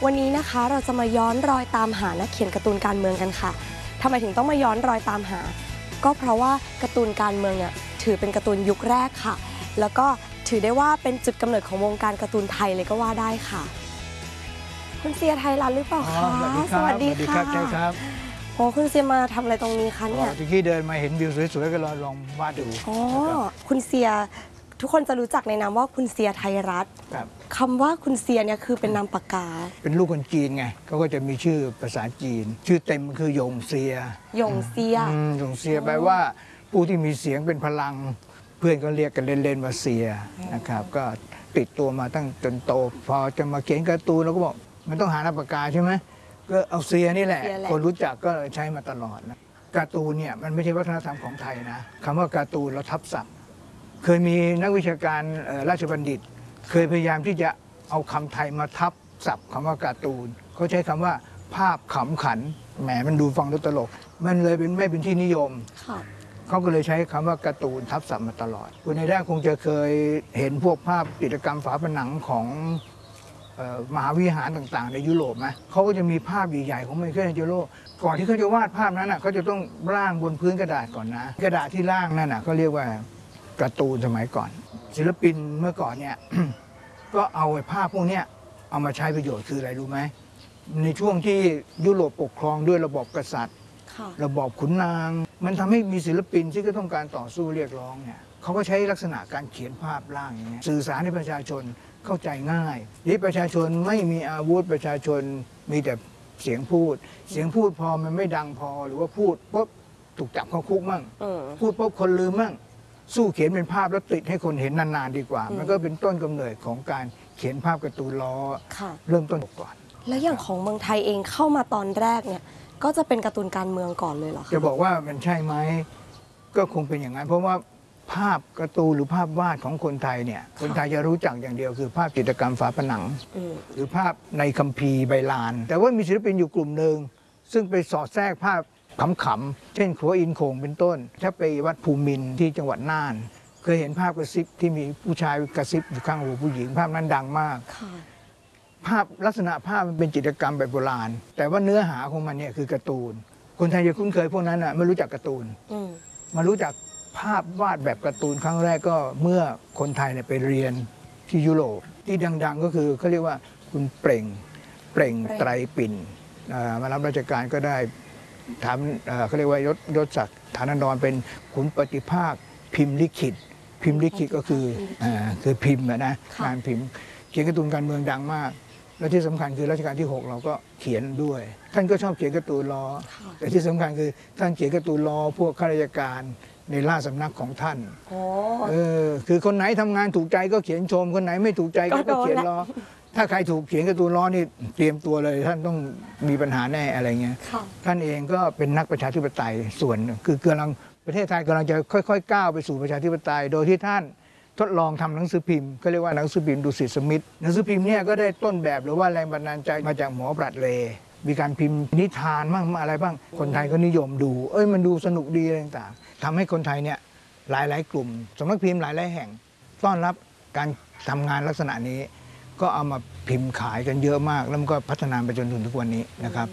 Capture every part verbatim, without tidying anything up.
วันนี้นะคะเราจะมาย้อนรอยตามหานักเขียนการ์ตูนการเมืองกันค่ะทำไมถึงต้องมาย้อนรอยตามหาก็เพราะว่าการ์ตูนการเมืองเนี่ยถือเป็นการ์ตูนยุคแรกค่ะแล้วก็ถือได้ว่าเป็นจุดกำเนิดของวงการการ์ตูนไทยเลยก็ว่าได้ค่ะคุณเซียไทยรัฐหรือเปล่าคะสวัสดีครับใช่ครับโอ้คุณเซียมาทำอะไรตรงนี้คะเนี่ยเมื่อกี้เดินมาเห็นวิวสวยๆก็ลองลองวาดดูอ๋อคุณเซียทุกคนจะรู้จักในนามว่าคุณเซียไทยรัฐคำว่าคุณเซียเนี่ยคือเป็นนามปากกาเป็นลูกคนจีนไงเขาก็จะมีชื่อภาษาจีนชื่อเต็มคือหยงเซียหยงเซียหยงเซียแปลว่าผู้ที่มีเสียงเป็นพลังเพื่อนก็เรียกกันเล่นๆว่าเซียนะครับก็ติดตัวมาตั้งจนโตพอจะมาเขียนการ์ตูนเราก็บอกมันต้องหานามปากกาใช่ไหมก็เอาเซียนี่แหละคนรู้จักก็ใช้มาตลอดนะการ์ตูนเนี่ยมันไม่ใช่วัฒนธรรมของไทยนะคำว่าการ์ตูนเราทับศัพท์เคยมีนักวิชาการราชบัณฑิตเคยพยายามที่จะเอาคำไทยมาทับศัพท์คำว่าการ์ตูนเขาใช้คำว่าภาพขำขันแหมมันดูฟังดูตลกมันเลยเป็นไม่เป็นที่นิยมเขาก็เลยใช้คำว่าการ์ตูนทับศัพท์มาตลอดคุณในแรกคงจะเคยเห็นพวกภาพจิตรกรรมฝาผนังของมหาวิหารต่างๆในยุโรปไหมเขาก็จะมีภาพใหญ่ๆของไมเคิลแองเจโลก่อนที่เขาจะวาดภาพนั้นน่ะเขาจะต้องร่างบนพื้นกระดาษก่อนนะกระดาษที่ร่างนั่นน่ะเขาเรียกว่าการ์ตูนสมัยก่อนศิลปินเมื่อก่อนเนี่ย ก็เอาไอ้ภาพพวกนี้เอามาใช้ประโยชน์คืออะไรรู้ไหมในช่วงที่ยุโรปปกครองด้วยระบอบกษัตริย์ระบอบขุนนางมันทำให้มีศิลปินที่ก็ต้องการต่อสู้เรียกร้องเนี่ยเขาก็ใช้ลักษณะการเขียนภาพร่างอย่างเงี้ยสื่อสารให้ประชาชนเข้าใจง่ายที่ประชาชนไม่มีอาวุธประชาชนมีแต่เสียงพูดเสียงพูดพอมันไม่ดังพอหรือว่าพูดปุ๊บถูกจับเข้าคุกมั่งพูดปุ๊บคนลืมมั่งสู้เขียนเป็นภาพแล้วติดให้คนเห็นนานๆดีกว่ามันก็เป็นต้นกำเนิดของการเขียนภาพการ์ตูนล้อเริ่มต้นก่อนแล้วอย่างของเมืองไทยเองเข้ามาตอนแรกเนี่ยก็จะเป็นการ์ตูนการเมืองก่อนเลยเหรอคะจะบอกว่ามันใช่ไหมก็คงเป็นอย่างนั้นเพราะว่าภาพการ์ตูนหรือภาพวาดของคนไทยเนี่ยคนไทยจะรู้จักอย่างเดียวคือภาพจิตรกรรมฝาผนังหรือภาพในคัมภีร์ใบลานแต่ว่ามีศิลปินอยู่กลุ่มหนึ่งซึ่งไปสอดแทรกภาพขำๆเช่นครัวอินโขงเป็นต้นถ้าไปวัดภูมินทร์ที่จังหวัดน่านเคยเห็นภาพกระซิบที่มีผู้ชายกระซิบอยู่ข้างหูผู้หญิงภาพนั้นดังมากภาพลักษณะภาพมันเป็นจิตรกรรมแบบโบราณแต่ว่าเนื้อหาของมันเนี่ยคือการ์ตูนคนไทยจะคุ้นเคยพวกนั้นอ่ะไม่รู้จักการ์ตูนมารู้จักภาพวาดแบบการ์ตูนครั้งแรกก็เมื่อคนไทยเนี่ยไปเรียนที่ยุโรปที่ดังๆก็คือเขาเรียกว่าคุณเปล่งเปล่งไตรปิ่นมารับราชการก็ได้ถามเขาเรียกว่ายศยศศักดิ์ฐานันดรเป็นขุนปฏิภาคพิมพ์ลิขิตพิมพ์ลิขิตก็คือคือพิมพ์นะงานพิมพ์เขียนการ์ตูนการเมืองดังมากและที่สำคัญคือรัชกาลที่หกเราก็เขียนด้วยท่านก็ชอบเขียนการ์ตูนล้อแต่ที่สำคัญคือท่านเขียนการ์ตูนล้อพวกข้าราชการในราชสำนักของท่านเออคือคนไหนทำงานถูกใจก็เขียนชมคนไหนไม่ถูกใจก็เขียนล้อถ้าใครถูกเขียนการ์ตูนล้อนี่เตรียมตัวเลยท่านต้องมีปัญหาแน่อะไรเงี้ยท่านเองก็เป็นนักประชาธิปไตยส่วนคือกำลังประเทศไทยกำลังจะค่อยๆก้าวไปสู่ประชาธิปไตยโดยที่ท่านทดลองทำหนังสือพิมพ์ก็เรียกว่าหนังสือพิมพ์ดุสิตสมิธหนังสือพิมพ์เนี่ยก็ได้ต้นแบบหรือว่าแรงบันดาลใจมาจากหมอบรัดเลย์มีการพิมพ์นิทานบ้างอะไรบ้างคนไทยก็นิยมดูเอ้ยมันดูสนุกดีอะไรต่างๆทำให้คนไทยเนี่ยหลายๆกลุ่มสำนักพิมพ์หลายๆแห่งต้อนรับการทำงานลักษณะนี้ก็เอามาพิมพ์ขายกันเยอะมากแล้วมันก็พัฒนาไปจนถึงทุกวันนี้นะครับ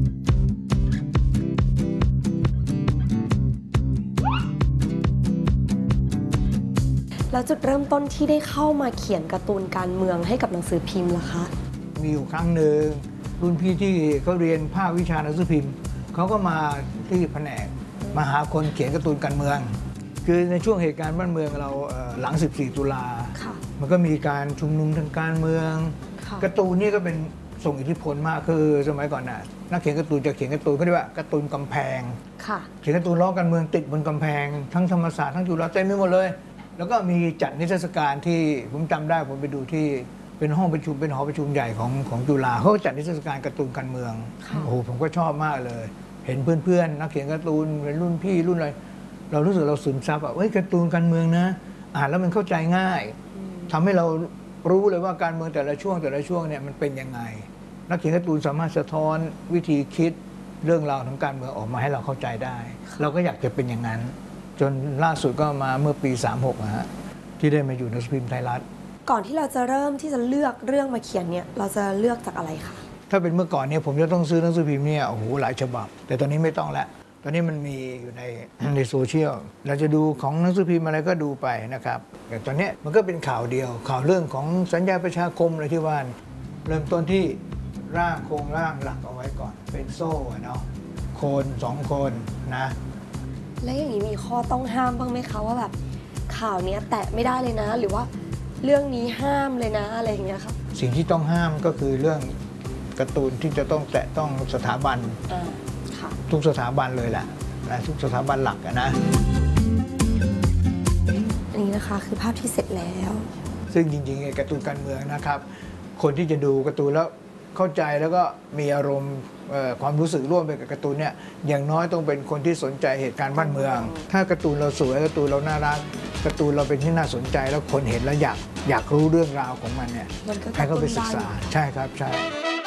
แล้วจุดเริ่มต้นที่ได้เข้ามาเขียนการ์ตูนการเมืองให้กับหนังสือพิมพ์ล่ะคะมีอยู่ครั้งหนึ่งรุ่นพี่ที่เขาเรียนภาควิชาหนังสือพิมพ์เขาก็มาที่แผนกมาหาคนเขียนการ์ตูนการเมืองคือในช่วงเหตุการณ์บ้านเมืองเราหลังสิบสี่ตุลามันก็มีการชุมนุมทางการเมืองการ์ตูนนี่ก็เป็นส่งอิทธิพลมากคือสมัยก่อนน่ะนักเขียนการ์ตูนจะเขียนการ์ตูนเขาเรียกว่าการ์ตูนกำแพงเขียนการ์ตูนล้อการเมืองติดบนกำแพงทั้งธรรมศาสตร์ทั้งจุฬาเต็มไปหมดเลยแล้วก็มีจัดนิทรรศการที่ผมจำได้ผมไปดูที่เป็นห้องประชุมเป็นหอประชุมใหญ่ของของจุฬาเขาจัดนิทรรศการการ์ตูนการเมืองโอ้โหผมก็ชอบมากเลยเห็นเพื่อนๆนักเขียนการ์ตูนเป็นรุ่นพี่รุ่นอะไรเรารู้สึกเราซึมซับอ่ะเฮ้ยการ์ตูนการเมืองนะอ่านแล้วมันเข้าใจง่ายทำให้เรารู้เลยว่าการเมืองแต่ละช่วงแต่ละช่วงเนี่ยมันเป็นยังไงนักเขียนการ์ตูนสามารถสะท้อนวิธีคิดเรื่องราวของการเมืองออกมาให้เราเข้าใจได้เราก็อยากจะเป็นอย่างนั้นจนล่าสุดก็มาเมื่อปีสามหกนะฮะที่ได้มาอยู่หนังสือพิมพ์ไทยรัฐก่อนที่เราจะเริ่มที่จะเลือกเรื่องมาเขียนเนี่ยเราจะเลือกจากอะไรคะถ้าเป็นเมื่อก่อนเนี่ยผมจะต้องซื้อหนังสือพิมพ์เนี่ยโอ้โหหลายฉบับ แต่ตอนนี้ไม่ต้องแล้วตอนนี้มันมีอยู่ในในโซเชียลเราจะดูของหนังสือพิมพ์อะไรก็ดูไปนะครับแต่ตอนนี้มันก็เป็นข่าวเดียวข่าวเรื่องของสัญญาประชาคมอะไรที่ว่าเริ่มต้นที่ร่างโครงร่างหลักเอาไว้ก่อนเป็นโซ่เนาะโคนสองคนนะแล้วอย่างนี้มีข้อต้องห้ามบ้างไหมคะว่าแบบข่าวเนี้ยแตะไม่ได้เลยนะ หรือว่าเรื่องนี้ห้ามเลยนะอะไรอย่างเงี้ยครับสิ่งที่ต้องห้ามก็คือเรื่องการ์ตูนที่จะต้องแตะต้องสถาบันอ่าค่ะทุกสถาบันเลยแหละนะทุกสถาบันหลักอะนะอันนี้นะคะคือภาพที่เสร็จแล้วซึ่งจริงๆไอ้การ์ตูนการเมืองนะครับ คนที่จะดูการ์ตูนแล้วเข้าใจแล้วก็มีอารมณ์เอ่อความรู้สึกร่วมไปกับการ์ตูนเนี่ยอย่างน้อยต้องเป็นคนที่สนใจเหตุการณ์บ้านเมือง ถ้าการ์ตูนเราสวยการ์ตูนเราน่ารักการ์ตูนเราเป็นที่น่าสนใจแล้วคนเห็นแล้วอยากอยากรู้เรื่องราวของมันเนี่ยมันก็ให้เขาไปศึกษากระตุ้นได้ใช่ครับใช่